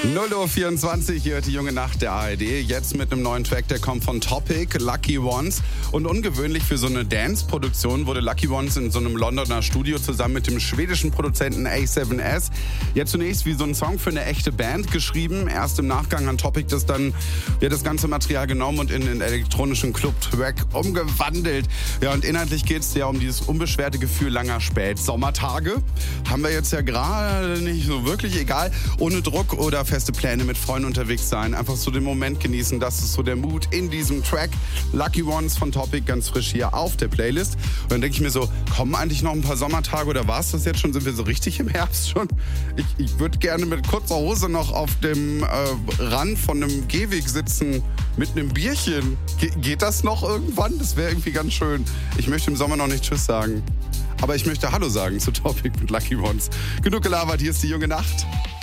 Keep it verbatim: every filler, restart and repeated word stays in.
null Uhr vierundzwanzig, hier hört die junge Nacht der A R D. Jetzt mit einem neuen Track, der kommt von Topic, Lucky Ones. Und ungewöhnlich für so eine Dance-Produktion wurde Lucky Ones in so einem Londoner Studio zusammen mit dem schwedischen Produzenten A sieben S jetzt zunächst wie so ein Song für eine echte Band geschrieben. Erst im Nachgang hat Topic das dann, wird das ganze Material genommen und in den elektronischen Club-Track umgewandelt. Ja, und inhaltlich geht es ja um dieses unbeschwerte Gefühl langer Spätsommertage. Haben wir jetzt ja gerade nicht so wirklich, egal. Ohne Druck oder feste Pläne mit Freunden unterwegs sein. Einfach so den Moment genießen. Das ist so der Mood in diesem Track. Lucky Ones von Topic, ganz frisch hier auf der Playlist. Und dann denke ich mir so, kommen eigentlich noch ein paar Sommertage oder war es das jetzt schon? Sind wir so richtig im Herbst schon? Ich, ich würde gerne mit kurzer Hose noch auf dem äh, Rand von einem Gehweg sitzen mit einem Bierchen. Ge- geht das noch irgendwann? Das wäre irgendwie ganz schön. Ich möchte im Sommer noch nicht Tschüss sagen. Aber ich möchte Hallo sagen zu Topic mit Lucky Ones. Genug gelabert, hier ist die junge Nacht.